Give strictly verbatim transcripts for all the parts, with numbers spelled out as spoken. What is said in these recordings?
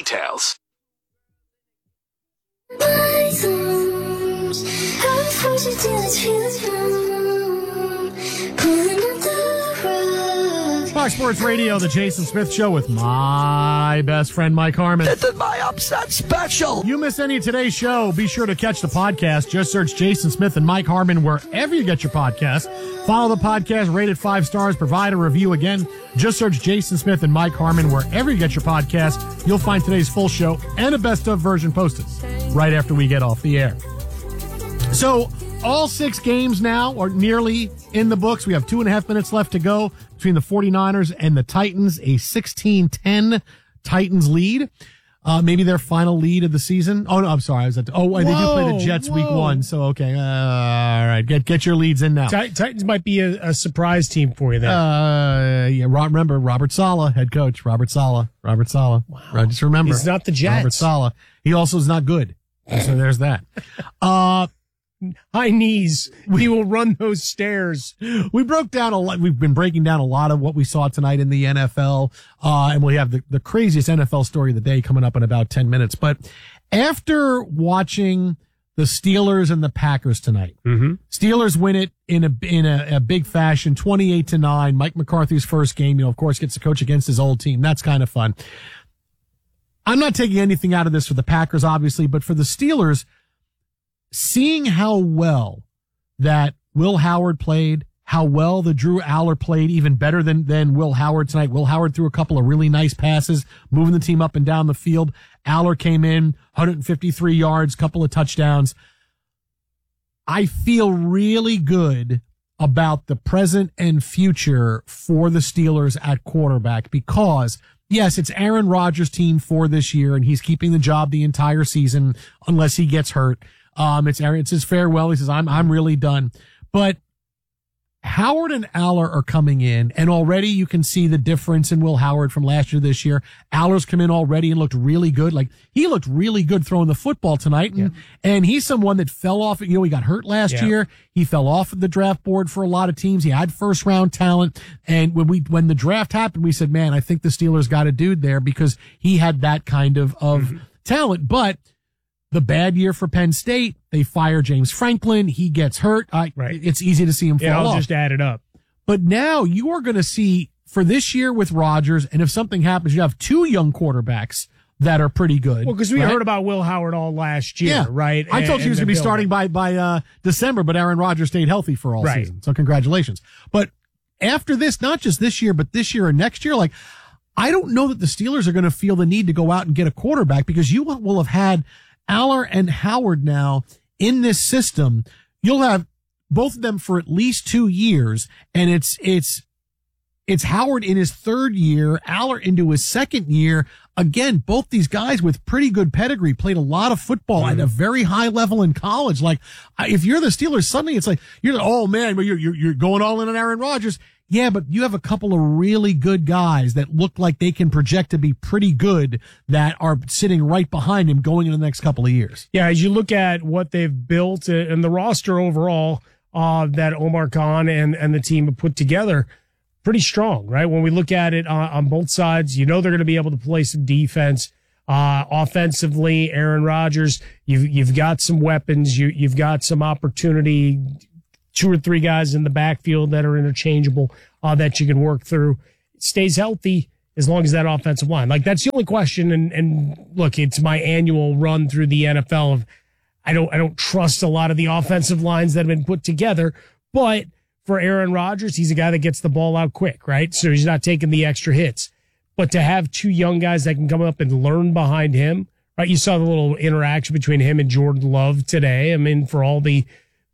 details. Fox Sports Radio, the Jason Smith Show with my best friend, Mike Harmon. This is my upset special. You miss any of today's show, be sure to catch the podcast. Just search Jason Smith and Mike Harmon wherever you get your podcast. Follow the podcast, rate it five stars, provide a review. Again, just search Jason Smith and Mike Harmon wherever you get your podcast. You'll find today's full show and a best of version posted right after we get off the air. So, all six games now are nearly in the books. We have two and a half minutes left to go between the 49ers and the Titans, a sixteen ten Titans lead. Uh, maybe their final lead of the season. Oh, no, I'm sorry. I was at, oh, they do play the Jets whoa. week one. So, okay. Uh, all right. Get, get your leads in now. Tit- Titans might be a, a surprise team for you there. Uh, yeah. Remember, Robert Saleh, head coach. Robert Saleh. Robert Saleh. Wow. Right, just remember. He's not the Jets. Robert Saleh. He also is not good. So there's that. Uh, High knees. He will run those stairs. We broke down a lot. We've been breaking down a lot of what we saw tonight in the N F L. Uh, and we have the, the craziest N F L story of the day coming up in about ten minutes. But after watching the Steelers and the Packers tonight, mm-hmm. Steelers win it in a, in a, a big fashion, twenty-eight to nine. Mike McCarthy's first game, you know, of course, gets to coach against his old team. That's kind of fun. I'm not taking anything out of this for the Packers, obviously, but for the Steelers, seeing how well that Will Howard played, how well the Drew Aller played, even better than, than Will Howard tonight. Will Howard threw a couple of really nice passes, moving the team up and down the field. Aller came in, one hundred fifty-three yards, couple of touchdowns. I feel really good about the present and future for the Steelers at quarterback because, yes, it's Aaron Rodgers' team for this year, and he's keeping the job the entire season unless he gets hurt. Um, it's Aaron, it's his farewell. He says, I'm, I'm really done. But Howard and Aller are coming in, and already you can see the difference in Will Howard from last year to this year. Aller's come in already and looked really good. Like, he looked really good throwing the football tonight. And, yeah. and he's someone that fell off, you know, he got hurt last yeah. year. He fell off the draft board for a lot of teams. He had first round talent. And when we, when the draft happened, we said, man, I think the Steelers got a dude there because he had that kind of, of mm-hmm. talent. But the bad year for Penn State, they fire James Franklin. He gets hurt. I, right. It's easy to see him fall yeah, I'll off. just add it up. But now you are going to see for this year with Rodgers, and if something happens, you have two young quarterbacks that are pretty good. Well, because we right? heard about Will Howard all last year, yeah. right? I told and, you he was going to be building. starting by by uh, December, but Aaron Rodgers stayed healthy for all right. season. So congratulations. But after this, not just this year, but this year and next year, like, I don't know that the Steelers are going to feel the need to go out and get a quarterback because you will have had Aller and Howard now in this system. You'll have both of them for at least two years, and it's it's it's Howard in his third year, Aller into his second year. Again, both these guys with pretty good pedigree, played a lot of football mm-hmm. at a very high level in college. Like, if you're the Steelers, suddenly it's like you're like, oh man, but you're you're you're going all in on Aaron Rodgers. Yeah, but you have a couple of really good guys that look like they can project to be pretty good that are sitting right behind him going into the next couple of years. Yeah, as you look at what they've built and the roster overall uh, that Omar Khan and, and the team have put together, pretty strong, right? When we look at it uh, on both sides, you know they're going to be able to play some defense. Uh, offensively, Aaron Rodgers, you've, you've got some weapons. You, you've got some opportunity. Two or three guys in the backfield that are interchangeable, uh, that you can work through. It stays healthy as long as that offensive line. Like, that's the only question. And, and look, it's my annual run through the N F L of, I don't, I don't trust a lot of the offensive lines that have been put together, but for Aaron Rodgers, he's a guy that gets the ball out quick, right? So he's not taking the extra hits, but to have two young guys that can come up and learn behind him, right? You saw the little interaction between him and Jordan Love today. I mean, for all the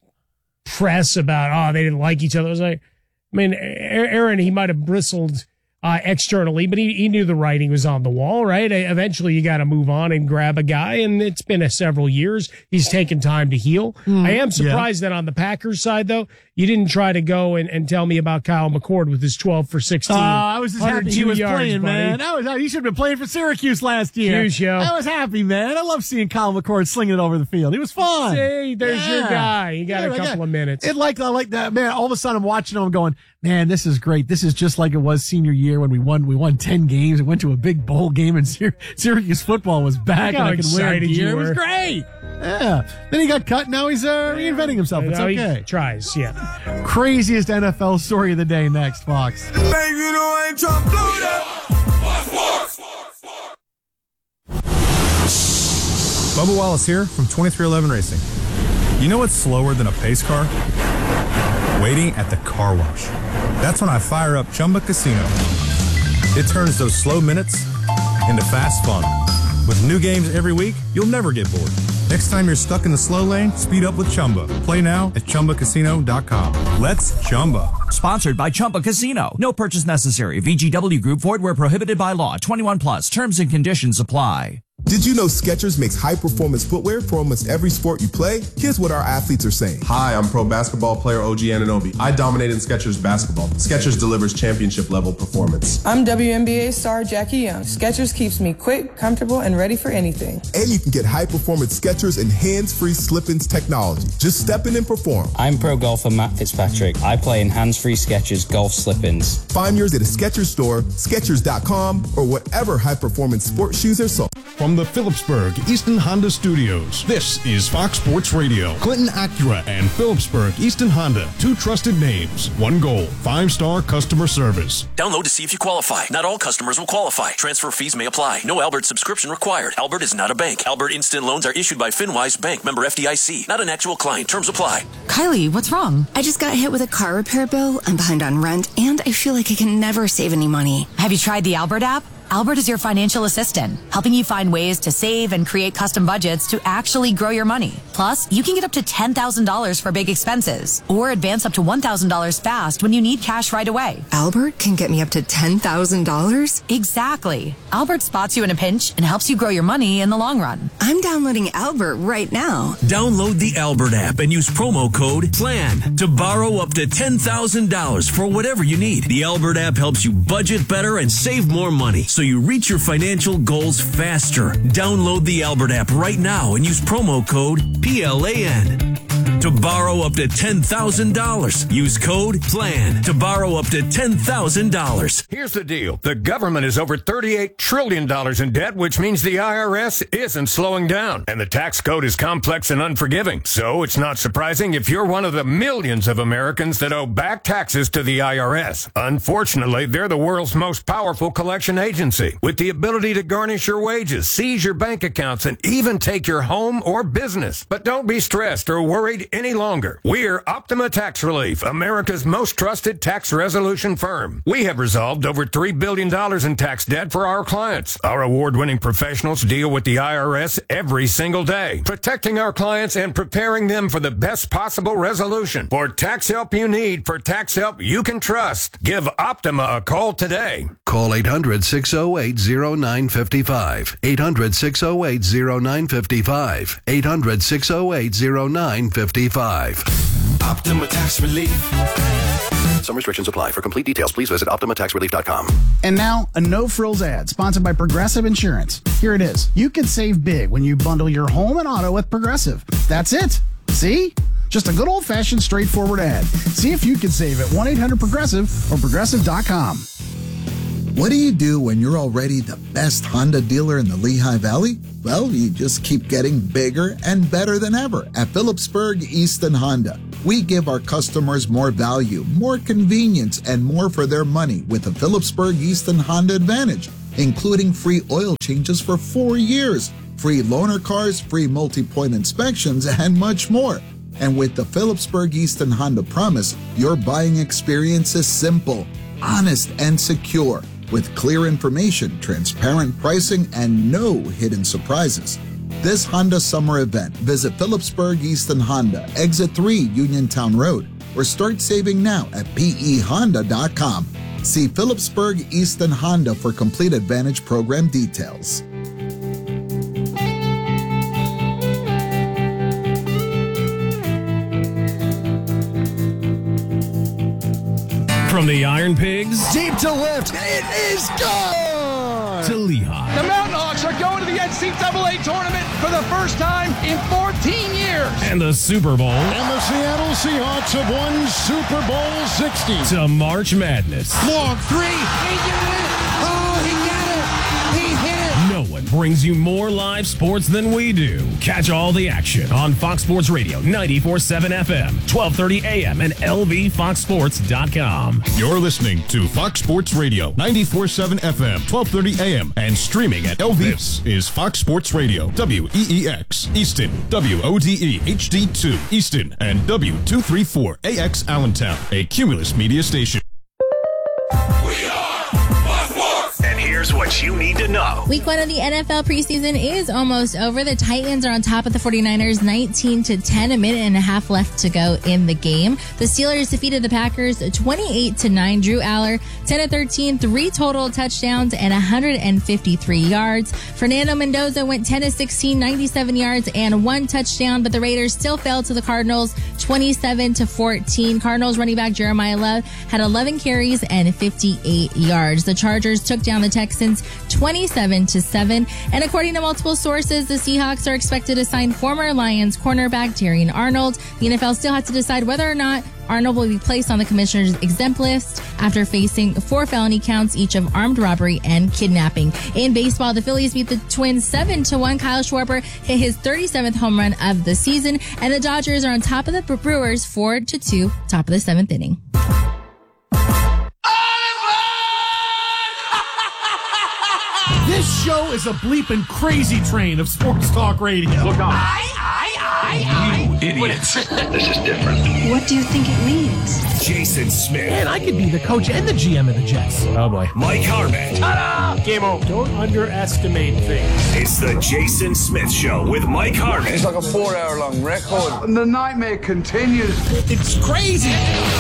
press about, oh, they didn't like each other. I was like, I mean, Aaron, he might have bristled uh, externally, but he, he knew the writing was on the wall, right? Eventually you got to move on and grab a guy, and it's been a several years. He's taken time to heal. Mm, I am surprised yeah. that on the Packers side, though, you didn't try to go and, and tell me about Kyle McCord with his twelve for sixteen. Oh, I was just happy he was yards, playing, buddy. man. I was, he should have been playing for Syracuse last year. Huge, yo. I was happy, man. I love seeing Kyle McCord slinging it over the field. He was fun. See, there's yeah. your guy. He got yeah, a couple got, of minutes. It like, I like that, man. All of a sudden I'm watching him, I'm going, man, this is great. This is just like it was senior year year when we won we won ten games and went to a big bowl game and Syr- Syracuse football was back. Look how and I could wear excited gear. you It was were. great. Yeah. Then he got cut. Now he's uh, reinventing himself. It's Now he okay. tries, yeah. Craziest N F L story of the day next, Fox. Baby, you know I ain't trying to blow it up. Bubba Wallace here from twenty-three eleven Racing. You know what's slower than a pace car? Waiting at the car wash. That's when I fire up Chumba Casino. It turns those slow minutes into fast fun. With new games every week, you'll never get bored. Next time you're stuck in the slow lane, speed up with Chumba. Play now at Chumba Casino dot com. Let's Chumba. Sponsored by Chumba Casino. No purchase necessary. V G W Group. Void where prohibited by law. twenty-one plus. Terms and conditions apply. Did you know Skechers makes high-performance footwear for almost every sport you play? Here's what our athletes are saying. Hi, I'm pro basketball player O G Anunoby. I dominated Skechers basketball. Skechers delivers championship-level performance. I'm W N B A star Jackie Young. Skechers keeps me quick, comfortable, and ready for anything. And you can get high-performance Skechers and hands-free slip-ins technology. Just step in and perform. I'm pro golfer Matt Fitzpatrick. I play in hands-free Skechers golf slip-ins. Find yours at a Skechers store, Skechers dot com, or whatever high-performance sports shoes are sold. From the Phillipsburg Easton Honda Studios, this is Fox Sports Radio. Clinton Acura and Phillipsburg Easton Honda, two trusted names, one goal, five-star customer service. Download to see if you qualify. Not all customers will qualify. Transfer fees may apply. No Albert subscription required. Albert is not a bank. Albert Instant Loans are issued by FinWise Bank, member F D I C. Not an actual client. Terms apply. Kylie, what's wrong? I just got hit with a car repair bill. I'm behind on rent, and I feel like I can never save any money. Have you tried the Albert app? Albert is your financial assistant, helping you find ways to save and create custom budgets to actually grow your money. Plus, you can get up to ten thousand dollars for big expenses or advance up to one thousand dollars fast when you need cash right away. Albert can get me up to ten thousand dollars? Exactly. Albert spots you in a pinch and helps you grow your money in the long run. I'm downloading Albert right now. Download the Albert app and use promo code PLAN to borrow up to ten thousand dollars for whatever you need. The Albert app helps you budget better and save more money, so you reach your financial goals faster. Download the Albert app right now and use promo code P L A N to borrow up to ten thousand dollars. Use code PLAN to borrow up to ten thousand dollars. Here's the deal. The government is over thirty-eight trillion dollars in debt, which means the I R S isn't slowing down. And the tax code is complex and unforgiving. So it's not surprising if you're one of the millions of Americans that owe back taxes to the I R S. Unfortunately, they're the world's most powerful collection agency, with the ability to garnish your wages, seize your bank accounts, and even take your home or business. But don't be stressed or worried any longer. We're Optima Tax Relief, America's most trusted tax resolution firm. We have resolved over three billion dollars in tax debt for our clients. Our award-winning professionals deal with the I R S every single day, protecting our clients and preparing them for the best possible resolution. For tax help you need, for tax help you can trust, give Optima a call today. Call eight hundred, six oh eight, oh nine five five. eight hundred, six oh eight, oh nine five five. eight hundred, six oh eight, oh nine five five. Optima Tax Relief. Some restrictions apply. For complete details, please visit optima tax relief dot com. And now, a no-frills ad sponsored by Progressive Insurance. Here it is. You can save big when you bundle your home and auto with Progressive. That's it. See? Just a good old-fashioned, straightforward ad. See if you can save at one eight hundred progressive or progressive dot com. What do you do when you're already the best Honda dealer in the Lehigh Valley? Well, you just keep getting bigger and better than ever at Phillipsburg Easton Honda. We give our customers more value, more convenience, and more for their money with the Phillipsburg Easton Honda Advantage, including free oil changes for four years, free loaner cars, free multi-point inspections, and much more. And with the Phillipsburg Easton Honda Promise, your buying experience is simple, honest, and secure, with clear information, transparent pricing, and no hidden surprises. This Honda summer event, visit Phillipsburg Easton Honda, Exit three Uniontown Road, or start saving now at P E honda dot com. See Phillipsburg Easton Honda for complete Advantage program details. From the Iron Pigs, deep to left, it is gone! To Lehigh. The Mountain Hawks are going to the N C double A tournament for the first time in fourteen years. and the Super Bowl. And the Seattle Seahawks have won Super Bowl sixty. To March Madness. Long three. He did it. Oh, he got it. He hit it. No one brings you more live sports than we do. Catch all the action on Fox Sports Radio, ninety-four point seven F M, twelve thirty A M, and L V fox sports dot com. You're listening to Fox Sports Radio, ninety-four point seven F M, twelve thirty A M, and streaming at L V. This is Fox Sports Radio, W E E X, Easton, W O D E H D two, Easton, and W two thirty-four A X Allentown, a Cumulus media station. Here's what you need to know. Week one of the N F L preseason is almost over. The Titans are on top of the 49ers nineteen to ten, a minute and a half left to go in the game. The Steelers defeated the Packers twenty-eight to nine. Drew Aller, ten of thirteen, three total touchdowns and one hundred fifty-three yards. Fernando Mendoza went ten of sixteen, ninety-seven yards and one touchdown, but the Raiders still fell to the Cardinals twenty-seven to fourteen. Cardinals running back Jeremiah Love had eleven carries and fifty-eight yards. The Chargers took down the Texans twenty-seven to seven. And according to multiple sources, the Seahawks are expected to sign former Lions cornerback Darian Arnold. The N F L still has to decide whether or not Arnold will be placed on the commissioner's exempt list after facing four felony counts, each of armed robbery and kidnapping. In baseball, the Phillies beat the Twins seven to one. Kyle Schwarber hit his thirty-seventh home run of the season, and the Dodgers are on top of the Brewers four to two, top of the seventh inning. This show is a bleeping crazy train of sports talk radio. Look on. I, I, I, You idiots. This is different. What do you think it means? Jason Smith. Man, I could be the coach and the G M of the Jets. Oh, boy. Mike Harmon. Ta-da! Game over. Don't underestimate things. It's the Jason Smith Show with Mike Harmon. It's like a four-hour-long record. And the nightmare continues. It's crazy.